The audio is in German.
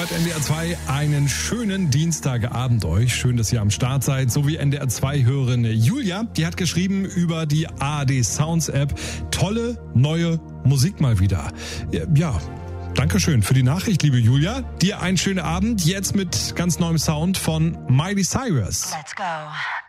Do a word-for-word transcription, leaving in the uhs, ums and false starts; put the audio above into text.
hört N D R zwei. Einen schönen Dienstagabend euch. Schön, dass ihr am Start seid. So wie N D R zwei-Hörerin Julia. Die hat geschrieben über die A R D Sounds App. Tolle, neue Musik mal wieder. Ja, Dankeschön für die Nachricht, liebe Julia. Dir einen schönen Abend. Jetzt mit ganz neuem Sound von Miley Cyrus. Let's go.